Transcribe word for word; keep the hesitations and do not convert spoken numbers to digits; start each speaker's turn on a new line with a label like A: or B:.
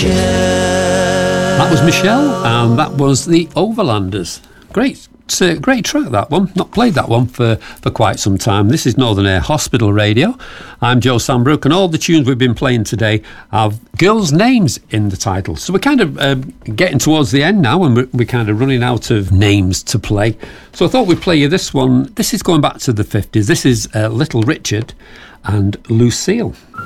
A: Michelle.
B: That was Michelle, and that was the Overlanders. Great. It's a great track, that one. Not played that one for, for quite some time. This is Northern Air Hospital Radio. I'm Joe Sambrook, and all the tunes we've been playing today have girls' names in the title. So we're kind of uh, getting towards the end now, and we're, we're kind of running out of names to play. So I thought we'd play you this one. This is going back to the fifties. This is uh, Little Richard and Lucille.